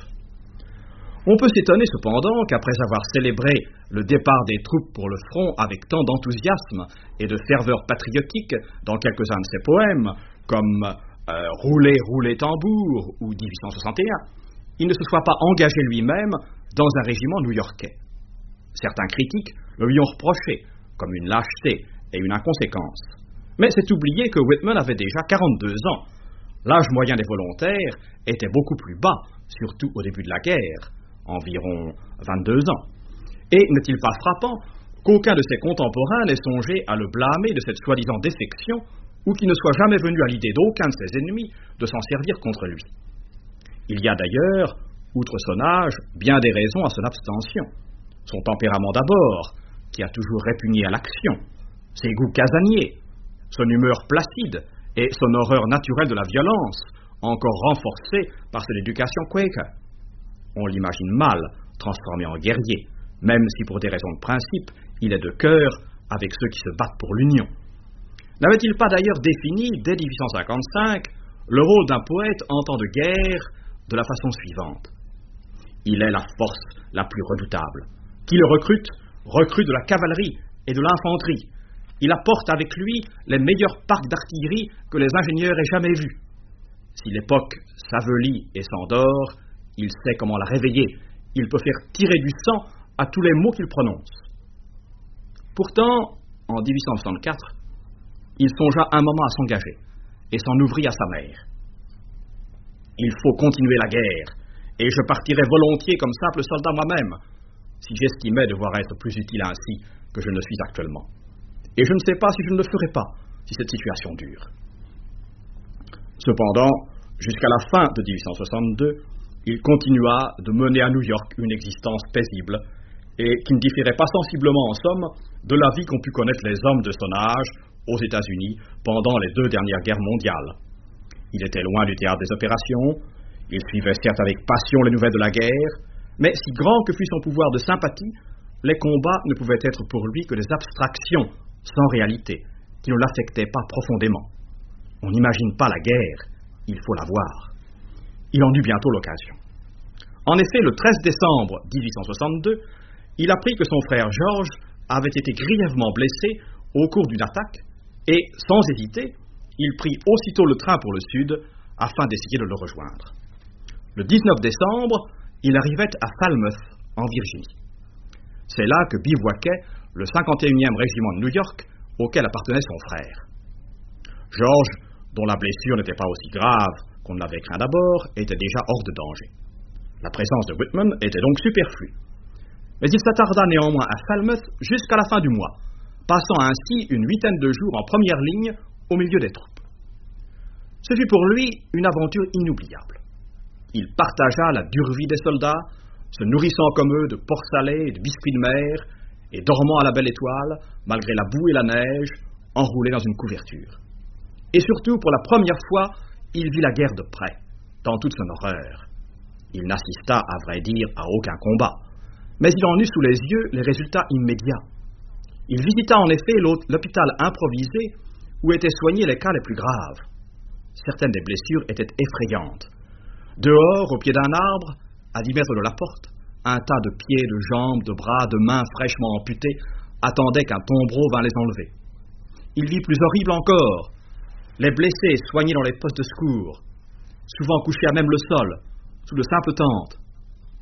On peut s'étonner cependant qu'après avoir célébré le départ des troupes pour le front avec tant d'enthousiasme et de ferveur patriotique dans quelques-uns de ses poèmes, comme euh, « Rouler, rouler tambour » ou dix-huit cent soixante et un, il ne se soit pas engagé lui-même dans un régiment new-yorkais. Certains critiques le lui ont reproché comme une lâcheté et une inconséquence. Mais c'est oublier que Whitman avait déjà quarante-deux ans. L'âge moyen des volontaires était beaucoup plus bas, surtout au début de la guerre, environ vingt-deux ans. Et n'est-il pas frappant qu'aucun de ses contemporains n'ait songé à le blâmer de cette soi-disant défection, ou qu'il ne soit jamais venu à l'idée d'aucun de ses ennemis de s'en servir contre lui. Il y a d'ailleurs, outre son âge, bien des raisons à son abstention. Son tempérament d'abord, qui a toujours répugné à l'action, ses goûts casaniers, son humeur placide et son horreur naturelle de la violence, encore renforcée par son éducation quaker. On l'imagine mal transformé en guerrier, même si pour des raisons de principe, il est de cœur avec ceux qui se battent pour l'Union. N'avait-il pas d'ailleurs défini, dès dix-huit cent cinquante-cinq, le rôle d'un poète en temps de guerre de la façon suivante? Il est la force la plus redoutable. Qui le recrute, recrute de la cavalerie et de l'infanterie. Il apporte avec lui les meilleurs parcs d'artillerie que les ingénieurs aient jamais vus. Si l'époque s'avelit et s'endort, il sait comment la réveiller. Il peut faire tirer du sang à tous les mots qu'il prononce. Pourtant, en dix-huit cent soixante-quatre, il songea un moment à s'engager et s'en ouvrit à sa mère. Il faut continuer la guerre, et je partirai volontiers comme simple soldat moi-même, si j'estimais devoir être plus utile ainsi que je ne suis actuellement. Et je ne sais pas si je ne le ferai pas, si cette situation dure. Cependant, jusqu'à la fin de dix-huit cent soixante-deux, il continua de mener à New York une existence paisible, et qui ne différait pas sensiblement, en somme, de la vie qu'ont pu connaître les hommes de son âge aux États-Unis pendant les deux dernières guerres mondiales. Il était loin du théâtre des opérations, il suivait certes avec passion les nouvelles de la guerre, mais si grand que fût son pouvoir de sympathie, les combats ne pouvaient être pour lui que des abstractions sans réalité, qui ne l'affectaient pas profondément. On n'imagine pas la guerre, il faut la voir. Il en eut bientôt l'occasion. En effet, le treize décembre dix-huit cent soixante-deux, il apprit que son frère George avait été grièvement blessé au cours d'une attaque, et, sans hésiter, il prit aussitôt le train pour le sud, afin d'essayer de le rejoindre. Le dix-neuf décembre, il arrivait à Falmouth, en Virginie. C'est là que bivouaquait le cinquante et unième régiment de New York, auquel appartenait son frère. George, dont la blessure n'était pas aussi grave qu'on ne l'avait craint d'abord, était déjà hors de danger. La présence de Whitman était donc superflue. Mais il s'attarda néanmoins à Falmouth jusqu'à la fin du mois, passant ainsi une huitaine de jours en première ligne au milieu des troupes. Ce fut pour lui une aventure inoubliable. Il partagea la dure vie des soldats, se nourrissant comme eux de porc salé et de biscuits de mer, et dormant à la belle étoile, malgré la boue et la neige, enroulé dans une couverture. Et surtout, pour la première fois, il vit la guerre de près, dans toute son horreur. Il n'assista, à vrai dire, à aucun combat, mais il en eut sous les yeux les résultats immédiats. Il visita en effet l'hôpital improvisé où étaient soignés les cas les plus graves. Certaines des blessures étaient effrayantes. Dehors, au pied d'un arbre, à dix mètres de la porte, un tas de pieds, de jambes, de bras, de mains fraîchement amputés attendaient qu'un tombereau vînt les enlever. Il vit plus horrible encore, les blessés soignés dans les postes de secours, souvent couchés à même le sol, sous de simples tentes.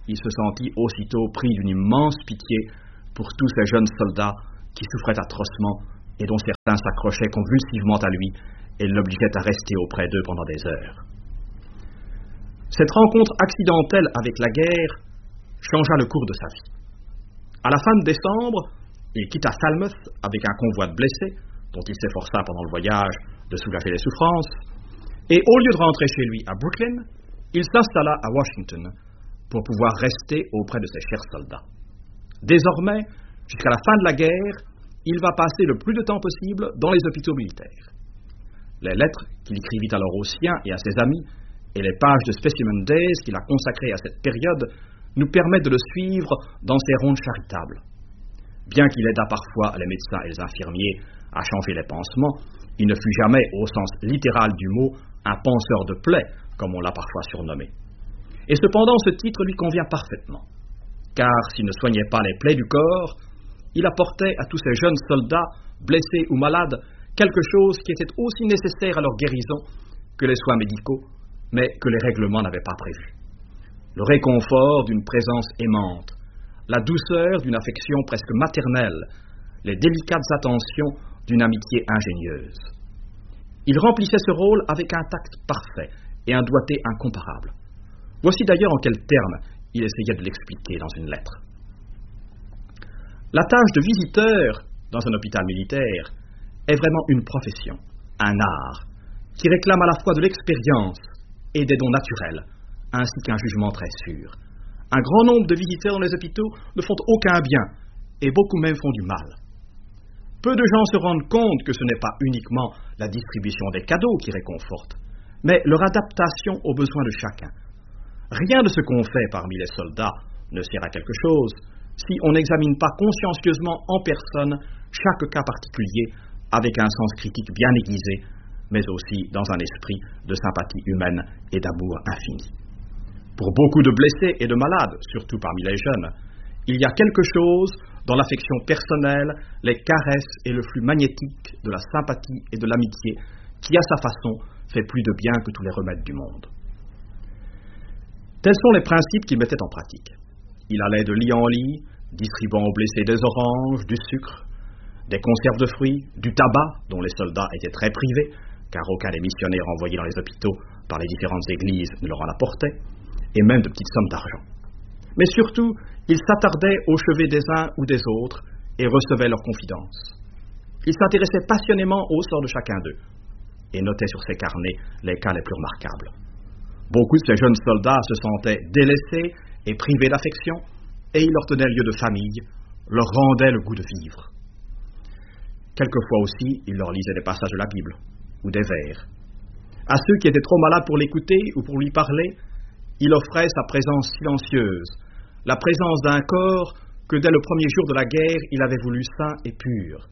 il se sentit aussitôt pris d'une immense pitié pour tous ces jeunes soldats qui souffraient atrocement et dont certains s'accrochaient convulsivement à lui et l'obligeaient à rester auprès d'eux pendant des heures. Cette rencontre accidentelle avec la guerre changea le cours de sa vie. À la fin de décembre, il quitta Falmouth avec un convoi de blessés, dont il s'efforça pendant le voyage de soulager les souffrances, et au lieu de rentrer chez lui à Brooklyn, il s'installa à Washington pour pouvoir rester auprès de ses chers soldats. Désormais, jusqu'à la fin de la guerre, il va passer le plus de temps possible dans les hôpitaux militaires. Les lettres qu'il écrivit alors aux siens et à ses amis, et les pages de Specimen Days qu'il a consacrées à cette période, nous permettent de le suivre dans ses rondes charitables. Bien qu'il aida parfois les médecins et les infirmiers à changer les pansements, il ne fut jamais, au sens littéral du mot, un panseur de plaies, comme on l'a parfois surnommé. Et cependant, ce titre lui convient parfaitement, car s'il ne soignait pas les plaies du corps, il apportait à tous ces jeunes soldats, blessés ou malades, quelque chose qui était aussi nécessaire à leur guérison que les soins médicaux, mais que les règlements n'avaient pas prévu. Le réconfort d'une présence aimante, la douceur d'une affection presque maternelle, les délicates attentions d'une amitié ingénieuse. Il remplissait ce rôle avec un tact parfait et un doigté incomparable. Voici d'ailleurs en quels termes il essayait de l'expliquer dans une lettre. La tâche de visiteur dans un hôpital militaire est vraiment une profession, un art, qui réclame à la fois de l'expérience et des dons naturels, ainsi qu'un jugement très sûr. Un grand nombre de visiteurs dans les hôpitaux ne font aucun bien, et beaucoup même font du mal. Peu de gens se rendent compte que ce n'est pas uniquement la distribution des cadeaux qui réconforte, mais leur adaptation aux besoins de chacun. Rien de ce qu'on fait parmi les soldats ne sert à quelque chose si on n'examine pas consciencieusement en personne chaque cas particulier avec un sens critique bien aiguisé, mais aussi dans un esprit de sympathie humaine et d'amour infini. Pour beaucoup de blessés et de malades, surtout parmi les jeunes, il y a quelque chose dans l'affection personnelle, les caresses et le flux magnétique de la sympathie et de l'amitié qui, à sa façon, fait plus de bien que tous les remèdes du monde. Tels sont les principes qu'il mettait en pratique. Il allait de lit en lit, distribuant aux blessés des oranges, du sucre, des conserves de fruits, du tabac, dont les soldats étaient très privés, car aucun des missionnaires envoyés dans les hôpitaux par les différentes églises ne leur en apportait, et même de petites sommes d'argent. Mais surtout, il s'attardait au chevet des uns ou des autres et recevait leurs confidences. Il s'intéressait passionnément au sort de chacun d'eux et notait sur ses carnets les cas les plus remarquables. Beaucoup de ces jeunes soldats se sentaient délaissés et privés d'affection, et il leur tenait lieu de famille, leur rendait le goût de vivre. Quelquefois aussi, il leur lisait des passages de la Bible ou des vers. À ceux qui étaient trop malades pour l'écouter ou pour lui parler, il offrait sa présence silencieuse, la présence d'un corps que dès le premier jour de la guerre, il avait voulu sain et pur.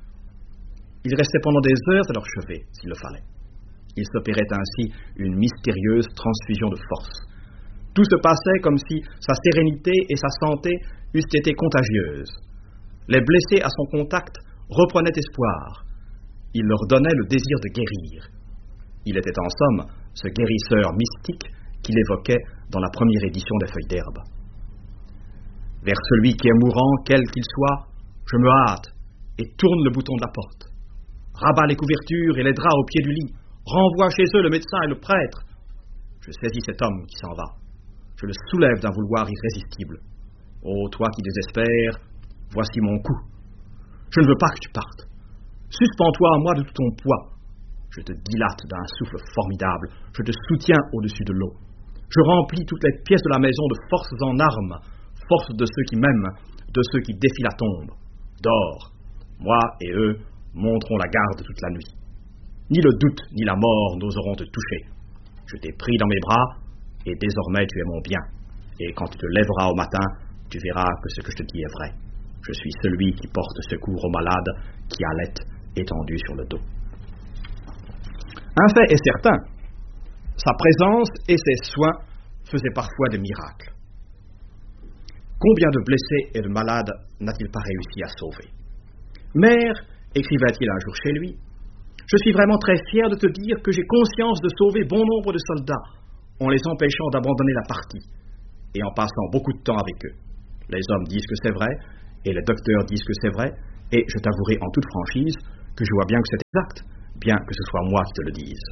Il restait pendant des heures à leur chevet, s'il le fallait. Il s'opérait ainsi une mystérieuse transfusion de force. Tout se passait comme si sa sérénité et sa santé eussent été contagieuses. Les blessés à son contact reprenaient espoir. Il leur donnait le désir de guérir. Il était en somme ce guérisseur mystique qu'il évoquait dans la première édition des Feuilles d'herbe. Vers celui qui est mourant, quel qu'il soit, je me hâte et tourne le bouton de la porte. Rabat les couvertures et les draps au pied du lit. Renvoie chez eux le médecin et le prêtre. Je saisis cet homme qui s'en va. Je le soulève d'un vouloir irrésistible. Ô toi qui désespères, voici mon coup. Je ne veux pas que tu partes. Suspends-toi à moi de tout ton poids. Je te dilate d'un souffle formidable. Je te soutiens au-dessus de l'eau. Je remplis toutes les pièces de la maison de forces en armes, forces de ceux qui m'aiment, de ceux qui défient la tombe. Dors. Moi et eux monterons la garde toute la nuit. Ni le doute ni la mort n'oseront te toucher. Je t'ai pris dans mes bras, et désormais tu es mon bien. Et quand tu te lèveras au matin, tu verras que ce que je te dis est vrai. Je suis celui qui porte secours aux malades qui allaitent étendus sur le dos. Un fait est certain, sa présence et ses soins faisaient parfois des miracles. Combien de blessés et de malades n'a-t-il pas réussi à sauver? Mère, écrivait-il un jour chez lui, je suis vraiment très fier de te dire que j'ai conscience de sauver bon nombre de soldats en les empêchant d'abandonner la partie. et en passant beaucoup de temps avec eux. Les hommes disent que c'est vrai, et les docteurs disent que c'est vrai, et je t'avouerai en toute franchise que je vois bien que c'est exact, bien que ce soit moi qui te le dise.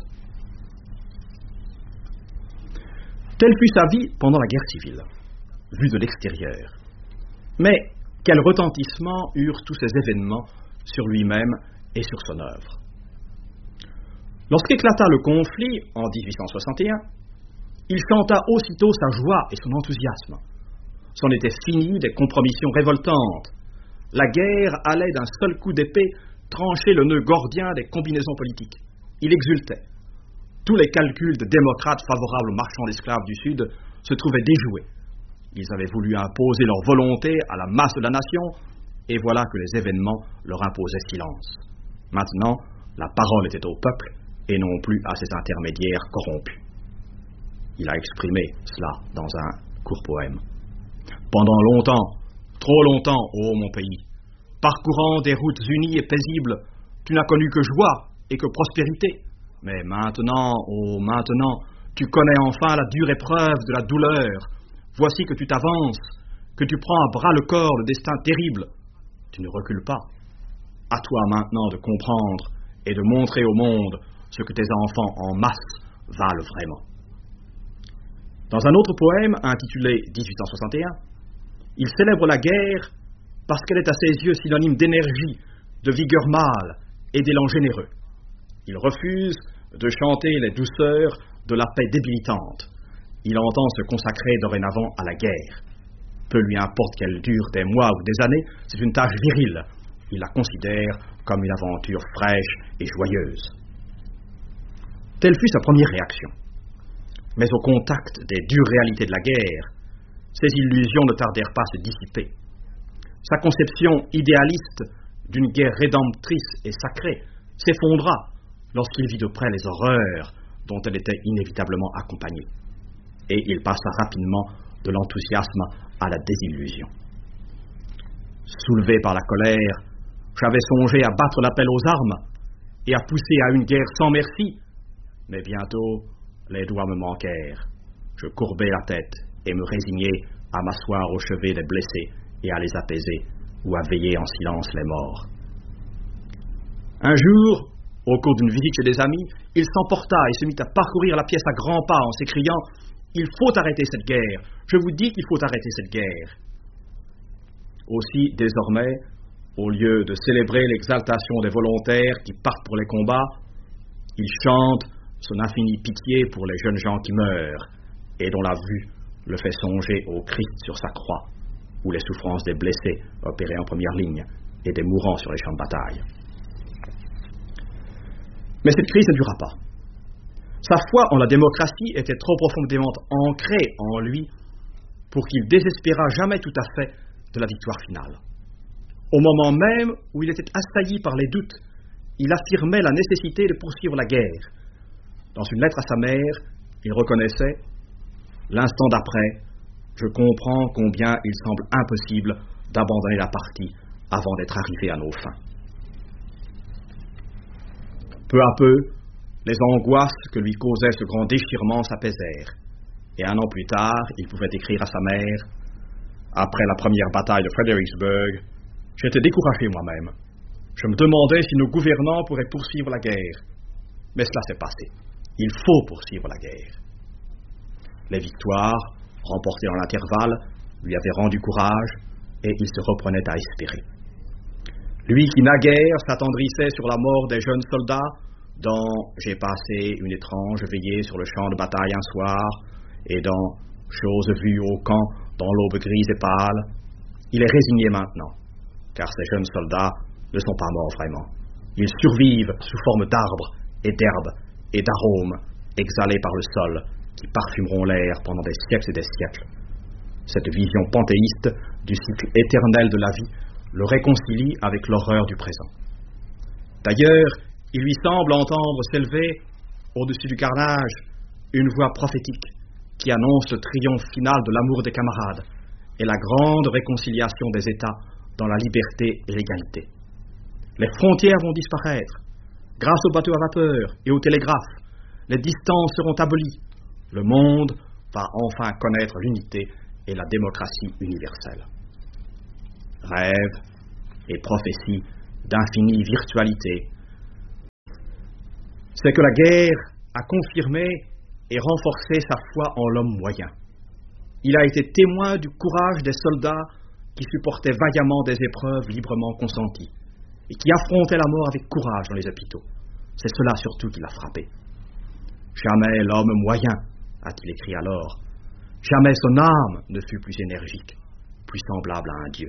Telle fut sa vie pendant la guerre civile, vue de l'extérieur. Mais quel retentissement eurent tous ces événements sur lui-même et sur son œuvre. Lorsqu'éclata le conflit en dix-huit cent soixante et un, il chanta aussitôt sa joie et son enthousiasme. C'en était fini des compromissions révoltantes. La guerre allait d'un seul coup d'épée trancher le nœud gordien des combinaisons politiques. Il exultait. Tous les calculs de démocrates favorables aux marchands d'esclaves du Sud se trouvaient déjoués. Ils avaient voulu imposer leur volonté à la masse de la nation, et voilà que les événements leur imposaient silence. Maintenant, la parole était au peuple, et non plus à ses intermédiaires corrompus. Il a exprimé cela dans un court poème. Pendant longtemps, trop longtemps, ô mon pays, parcourant des routes unies et paisibles, tu n'as connu que joie et que prospérité. Mais maintenant, ô maintenant, tu connais enfin la dure épreuve de la douleur. Voici que tu t'avances, que tu prends à bras le corps le destin terrible. Tu ne recules pas. À toi maintenant de comprendre et de montrer au monde ce que tes enfants en masse valent vraiment. Dans un autre poème intitulé dix-huit cent soixante et un, il célèbre la guerre parce qu'elle est à ses yeux synonyme d'énergie, de vigueur mâle et d'élan généreux. Il refuse de chanter les douceurs de la paix débilitante. Il entend se consacrer dorénavant à la guerre. Peu lui importe qu'elle dure des mois ou des années, c'est une tâche virile. Il la considère comme une aventure fraîche et joyeuse. Telle fut sa première réaction. Mais au contact des dures réalités de la guerre, ses illusions ne tardèrent pas à se dissiper. Sa conception idéaliste d'une guerre rédemptrice et sacrée s'effondra lorsqu'il vit de près les horreurs dont elle était inévitablement accompagnée. Et il passa rapidement de l'enthousiasme à la désillusion. Soulevé par la colère, j'avais songé à battre l'appel aux armes et à pousser à une guerre sans merci, mais bientôt les doigts me manquèrent. Je courbai la tête et me résignai à m'asseoir au chevet des blessés et à les apaiser ou à veiller en silence les morts. Un jour, au cours d'une visite chez des amis, il s'emporta et se mit à parcourir la pièce à grands pas en s'écriant « Il faut arrêter cette guerre, je vous dis qu'il faut arrêter cette guerre ». Aussi, désormais, au lieu de célébrer l'exaltation des volontaires qui partent pour les combats, il chante son infinie pitié pour les jeunes gens qui meurent et dont la vue le fait songer au Christ sur sa croix ou les souffrances des blessés opérés en première ligne et des mourants sur les champs de bataille. Mais cette crise ne dura pas. Sa foi en la démocratie était trop profondément ancrée en lui pour qu'il désespérât jamais tout à fait de la victoire finale. Au moment même où il était assailli par les doutes, il affirmait la nécessité de poursuivre la guerre. Dans une lettre à sa mère, il reconnaissait « L'instant d'après, je comprends combien il semble impossible d'abandonner la partie avant d'être arrivé à nos fins. » Peu à peu, les angoisses que lui causait ce grand déchirement s'apaisèrent, et un an plus tard, il pouvait écrire à sa mère « Après la première bataille de Fredericksburg, j'étais découragé moi-même. Je me demandais si nos gouvernants pourraient poursuivre la guerre. Mais cela s'est passé. Il faut poursuivre la guerre. » Les victoires, remportées dans l'intervalle, lui avaient rendu courage, et il se reprenait à espérer. Lui qui naguère s'attendrissait sur la mort des jeunes soldats, dans « J'ai passé une étrange veillée sur le champ de bataille un soir » et dans « Chose vue au camp dans l'aube grise et pâle », il est résigné maintenant, car ces jeunes soldats ne sont pas morts vraiment. Ils survivent sous forme d'arbres et d'herbes et d'arômes exhalés par le sol qui parfumeront l'air pendant des siècles et des siècles. Cette vision panthéiste du cycle éternel de la vie le réconcilie avec l'horreur du présent. D'ailleurs, il lui semble entendre s'élever, au-dessus du carnage, une voix prophétique qui annonce le triomphe final de l'amour des camarades et la grande réconciliation des États dans la liberté et l'égalité. Les frontières vont disparaître. Grâce aux bateaux à vapeur et aux télégraphes, les distances seront abolies. Le monde va enfin connaître l'unité et la démocratie universelle. Rêve et prophétie d'infinie virtualité, c'est que la guerre a confirmé et renforcé sa foi en l'homme moyen. Il a été témoin du courage des soldats qui supportaient vaillamment des épreuves librement consenties et qui affrontaient la mort avec courage dans les hôpitaux. C'est cela surtout qui l'a frappé. Jamais l'homme moyen, a-t-il écrit alors, jamais son âme ne fut plus énergique, plus semblable à un dieu.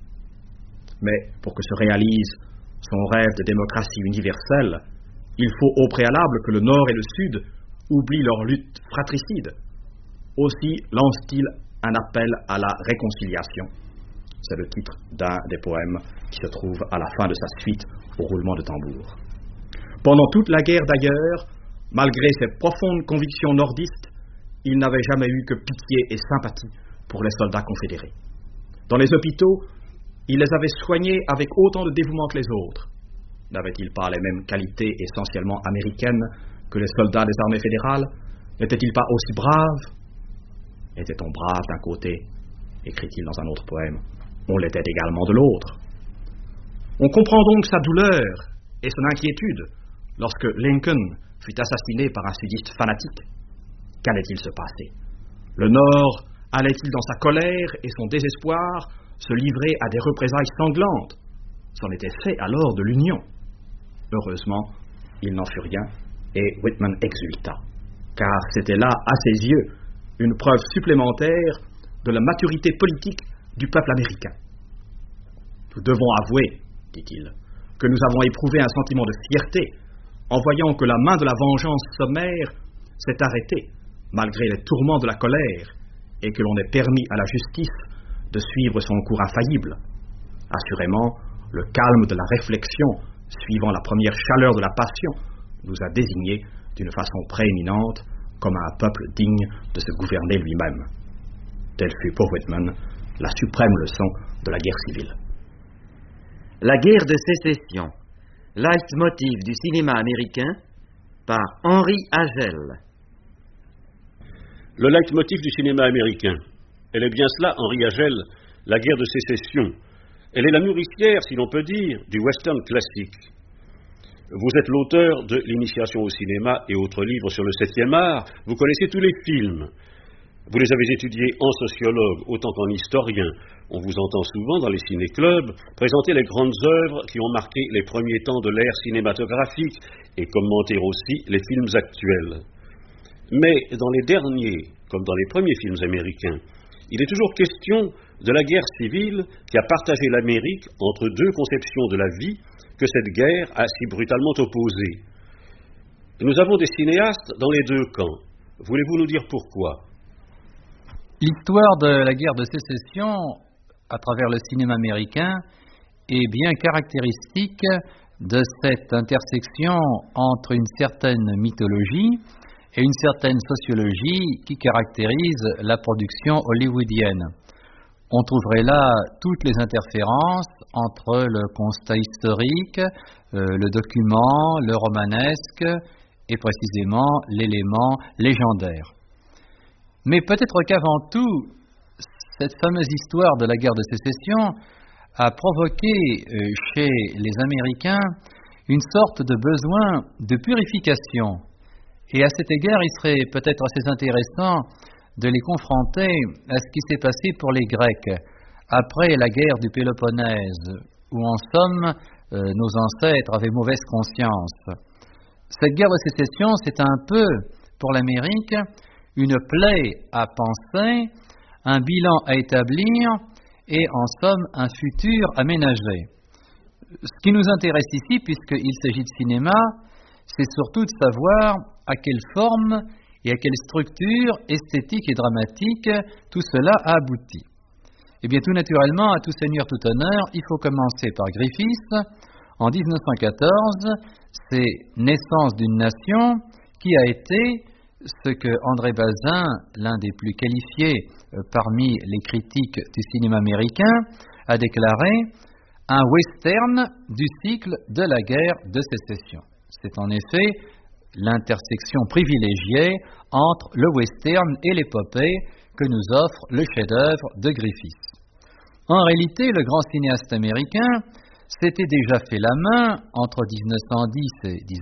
Mais pour que se réalise son rêve de démocratie universelle, il faut au préalable que le Nord et le Sud oublient leur lutte fratricide. Aussi lance-t-il un appel à la réconciliation. C'est le titre d'un des poèmes qui se trouve à la fin de sa suite au roulement de tambour. Pendant toute la guerre d'ailleurs, malgré ses profondes convictions nordistes, il n'avait jamais eu que pitié et sympathie pour les soldats confédérés. Dans les hôpitaux, il les avait soignés avec autant de dévouement que les autres. N'avait-il pas les mêmes qualités essentiellement américaines que les soldats des armées fédérales? N'était-il pas aussi brave? Était-on brave d'un côté, écrit-il dans un autre poème, on l'était également de l'autre. On comprend donc sa douleur et son inquiétude lorsque Lincoln fut assassiné par un sudiste fanatique. Qu'allait-il se passer? Le Nord allait-il dans sa colère et son désespoir se livrer à des représailles sanglantes? C'en était fait alors de l'Union. Heureusement, il n'en fut rien et Whitman exulta, car c'était là, à ses yeux, une preuve supplémentaire de la maturité politique du peuple américain. Nous devons avouer, dit-il, que nous avons éprouvé un sentiment de fierté en voyant que la main de la vengeance sommaire s'est arrêtée malgré les tourments de la colère et que l'on ait permis à la justice de suivre son cours infaillible. Assurément, le calme de la réflexion suivant la première chaleur de la passion nous a désignés d'une façon prééminente comme un peuple digne de se gouverner lui-même. Telle fut pour Whitman la suprême leçon de la guerre civile. La guerre de sécession, leitmotiv du cinéma américain, par Henri Hagel. Le leitmotiv du cinéma américain, elle est bien cela, Henri Hagel, la guerre de sécession. Elle est la nourricière, si l'on peut dire, du western classique. Vous êtes l'auteur de L'initiation au cinéma et autres livres sur le septième art. Vous connaissez tous les films. Vous les avez étudiés en sociologue autant qu'en historien. On vous entend souvent dans les ciné-clubs présenter les grandes œuvres qui ont marqué les premiers temps de l'ère cinématographique et commenter aussi les films actuels. Mais dans les derniers, comme dans les premiers films américains, il est toujours question de la guerre civile qui a partagé l'Amérique entre deux conceptions de la vie que cette guerre a si brutalement opposées. Nous avons des cinéastes dans les deux camps. Voulez-vous nous dire pourquoi? L'histoire de la guerre de sécession, à travers le cinéma américain, est bien caractéristique de cette intersection entre une certaine mythologie et une certaine sociologie qui caractérise la production hollywoodienne. On trouverait là toutes les interférences entre le constat historique, euh, le document, le romanesque et précisément l'élément légendaire. Mais peut-être qu'avant tout, cette fameuse histoire de la guerre de sécession a provoqué euh, chez les Américains une sorte de besoin de purification. Et à cet égard, il serait peut-être assez intéressant de les confronter à ce qui s'est passé pour les Grecs après la guerre du Péloponnèse, où en somme, euh, nos ancêtres avaient mauvaise conscience. Cette guerre de sécession, c'est un peu, pour l'Amérique, une plaie à penser, un bilan à établir et en somme un futur à ménager. Ce qui nous intéresse ici, puisqu'il s'agit de cinéma, c'est surtout de savoir à quelle forme et à quelle structure esthétique et dramatique tout cela a abouti. Eh bien, tout naturellement, à tout seigneur, tout honneur, il faut commencer par Griffith. En dix-neuf cent quatorze, c'est Naissance d'une nation qui a été ce que André Bazin, l'un des plus qualifiés euh, parmi les critiques du cinéma américain, a déclaré un western du cycle de la guerre de sécession. C'est en effet l'intersection privilégiée entre le western et l'épopée que nous offre le chef-d'œuvre de Griffith. En réalité, le grand cinéaste américain s'était déjà fait la main entre dix-neuf cent dix et